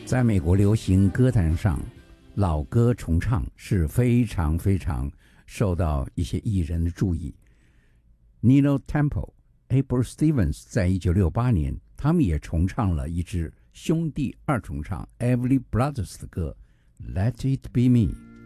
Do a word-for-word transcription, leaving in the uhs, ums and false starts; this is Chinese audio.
在美国流行歌坛上，老歌重唱是非常非常受到一些艺人的注意。Nino Temple、April Stevens 在一九六八年，他们也重唱了一支兄弟二重唱 Everly Brothers 的歌《Let It Be Me》。